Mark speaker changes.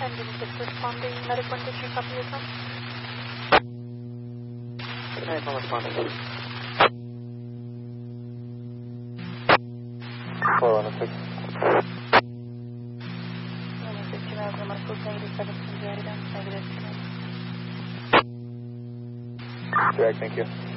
Speaker 1: Engine is responding. Medic 123, copy yourself.
Speaker 2: Hey, I'm responding. 416.
Speaker 1: 116, I was on my foot, negative 17, negative.
Speaker 2: Direct, thank you.